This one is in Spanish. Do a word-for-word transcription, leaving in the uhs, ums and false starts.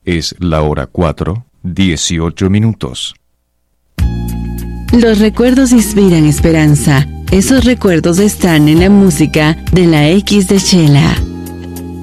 Es la hora cuatro, dieciocho minutos. Los recuerdos inspiran esperanza. Esos recuerdos están en la música de la X de Chela.